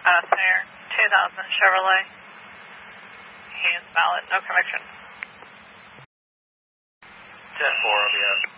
Senior 2000 Chevrolet. He is valid, no conviction. 10-4, I'll be out.